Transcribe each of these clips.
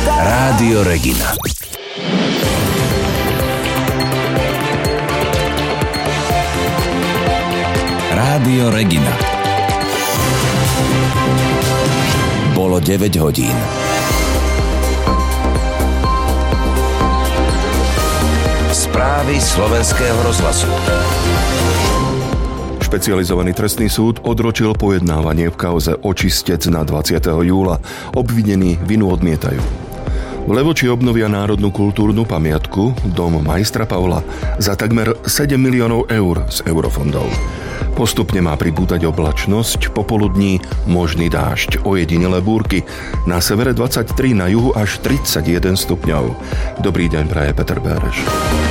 Rádio Regina. Rádio Regina. Bolo 9 hodín. Správy Slovenského rozhlasu. Špecializovaný trestný súd odročil pojednávanie v kauze Očistec na 20. júla. Obvinení vinu odmietajú. V Levoči obnovia národnú kultúrnu pamiatku Dom majstra Pavla za takmer 7 miliónov eur z eurofondov. Postupne má pribúdať oblačnosť, popoludní možný dážď, ojedinelé búrky. Na severe 23, na juhu až 31 stupňov. Dobrý deň, praje Peter Béreš.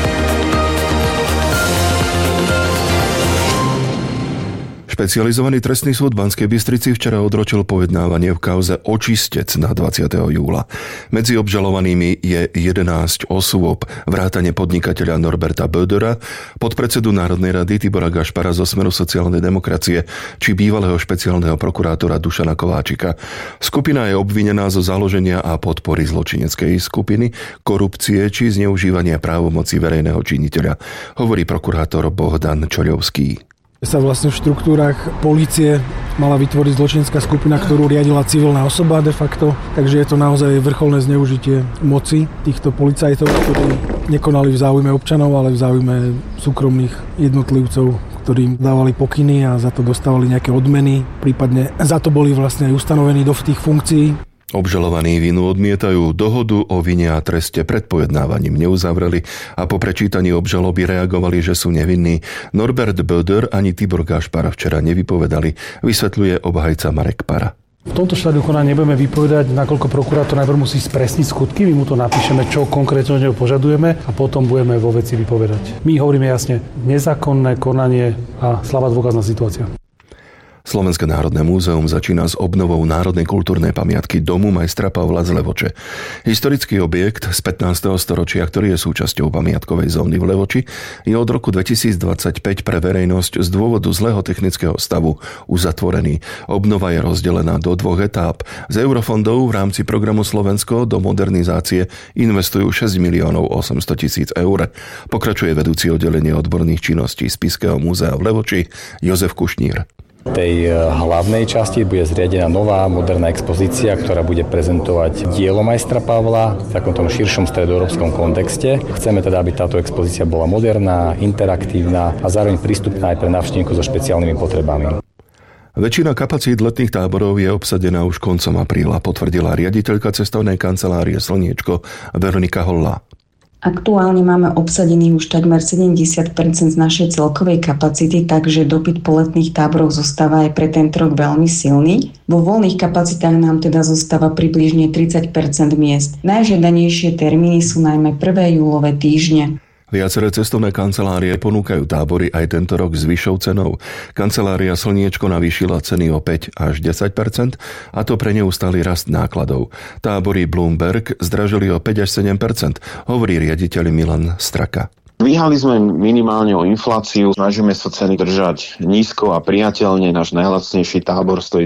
Špecializovaný trestný súd v Banskej Bystrici včera odročil pojednávanie v kauze Očistec na 20. júla. Medzi obžalovanými je 11 osôb, vrátane podnikateľa Norberta Bödera, podpredsedu Národnej rady Tibora Gašpara zo Smeru sociálnej demokracie či bývalého špeciálneho prokurátora Dušana Kováčika. Skupina je obvinená zo založenia a podpory zločineckej skupiny, korupcie či zneužívania právomoci verejného činiteľa, hovorí prokurátor Bohdan Čoľovský. Sa vlastne v štruktúrach polície mala vytvoriť zločinecká skupina, ktorú riadila civilná osoba de facto. Takže je to naozaj vrcholné zneužitie moci týchto policajtov, ktorí nekonali v záujme občanov, ale v záujme súkromných jednotlivcov, ktorým dávali pokyny a za to dostávali nejaké odmeny. Prípadne za to boli vlastne aj ustanovení do tých funkcií. Obžalovaní vinu odmietajú, dohodu o vine a treste pred pojednávaním neuzavreli a po prečítaní obžaloby reagovali, že sú nevinní. Norbert Böder ani Tibor Gašpar včera nevypovedali, vysvetľuje obhajca Marek Para. V tomto štádiu konania nebudeme vypovedať, nakoľko prokurátor najprv musí spresniť skutky, my mu to napíšeme, čo konkrétne od neho požadujeme a potom budeme vo veci vypovedať. My hovoríme jasne, nezákonné konanie a slabá dôkazná situácia. Slovenské národné múzeum začína s obnovou národnej kultúrnej pamiatky Domu majstra Pavla z Levoče. Historický objekt z 15. storočia, ktorý je súčasťou pamiatkovej zóny v Levoči, je od roku 2025 pre verejnosť z dôvodu zlého technického stavu uzatvorený. Obnova je rozdelená do 2 etáp. Z eurofondov v rámci programu Slovensko do modernizácie investujú 6 miliónov 800 000 eur. Pokračuje vedúci oddelenie odborných činností Spišského múzea v Levoči Jozef Kušnír. V tej hlavnej časti bude zriadená nová moderná expozícia, ktorá bude prezentovať dielo majstra Pavla v takomto širšom stredoeurópskom kontexte. Chceme teda, aby táto expozícia bola moderná, interaktívna a zároveň prístupná aj pre návštevníkov so špeciálnymi potrebami. Väčšina kapacít letných táborov je obsadená už koncom apríla, potvrdila riaditeľka cestovnej kancelárie Slniečko Veronika Hollá. Aktuálne máme obsadený už takmer 70% z našej celkovej kapacity, takže dopyt po letných táboroch zostáva aj pre tento rok veľmi silný. Vo voľných kapacitách nám teda zostáva približne 30% miest. Najžiadanejšie termíny sú najmä 1. júlové týždne. Viaceré cestovné kancelárie ponúkajú tábory aj tento rok s vyššou cenou. Kancelária Slniečko navýšila ceny o 5 až 10%, a to pre neustály rast nákladov. Tábory Bloomberg zdražili o 5 až 7%, hovorí riaditeľ Milan Straka. Dvíhali sme minimálne o infláciu, snažíme sa ceny držať nízko a priateľne. Náš najlacnejší tábor stojí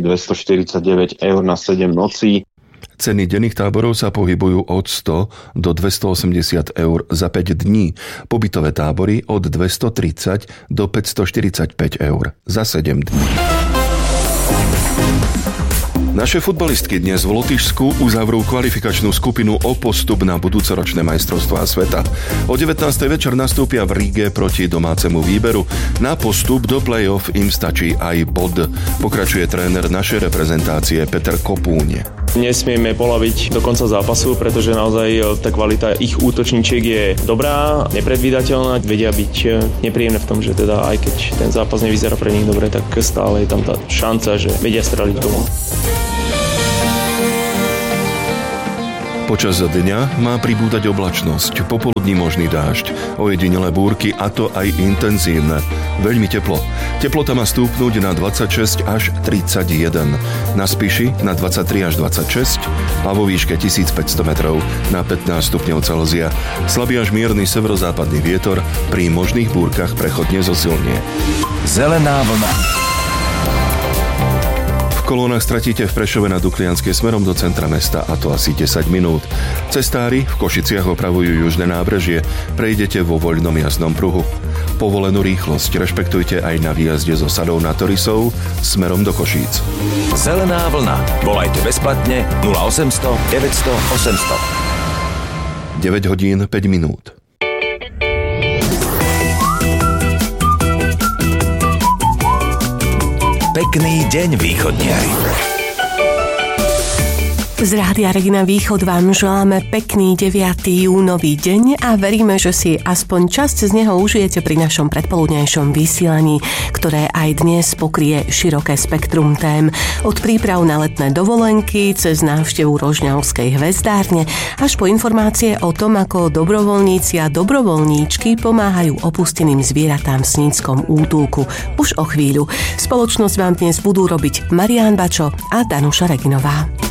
249 eur na 7 nocí. Ceny denných táborov sa pohybujú od 100 do 280 eur za 5 dní. Pobytové tábory od 230 do 545 eur za 7 dní. Naše futbalistky dnes v Lotyšsku uzavrú kvalifikačnú skupinu o postup na budúcoročné majstrovstvá sveta. O 19. večer nastúpia v Ríge proti domácemu výberu. Na postup do play-off im stačí aj bod. Pokračuje tréner našej reprezentácie Peter Kopúň. Nesmieme polaviť do konca zápasu, pretože naozaj tá kvalita ich útočníčiek je dobrá, nepredvídateľná. Vedia byť nepríjemné v tom, že teda aj keď ten zápas nevyzerá pre nich dobre, tak stále je tam tá šanca, že vedia streliť gól. Počas dňa má pribúdať oblačnosť, popoludní možný dážď, ojedinelé búrky a to aj intenzívne. Veľmi teplo. Teplota má stúpnuť na 26 až 31. Na Spiši na 23 až 26 a vo výške 1500 metrov na 15 stupňov Celzia. Slabý až mierny severozápadný vietor pri možných búrkach prechodne zosilnie. Zelená vlna. V kolónach stratíte v Prešove na Duklianskej smerom do centra mesta, a to asi 10 minút. Cestári v Košiciach opravujú južné nábrežie, prejdete vo voľnom jazdnom pruhu. Povolenú rýchlosť rešpektujte aj na výjazde zo Sadov na Torisov smerom do Košíc. Zelená vlna. Volajte bezplatne 0800 900 800. 9 hodín 5 minút. Pekný deň, východniari. Z Rádia Regina Východ vám želáme pekný 9. júnový deň a veríme, že si aspoň časť z neho užijete pri našom predpoludnejšom vysielaní, ktoré aj dnes pokrie široké spektrum tém. Od príprav na letné dovolenky, cez návštevu Rožňavskej hvezdárne, až po informácie o tom, ako dobrovoľníci a dobrovoľníčky pomáhajú opusteným zvieratám v Snídskom útulku. Už o chvíľu. Spoločnosť vám dnes budú robiť Marián Bačo a Danuša Reginová.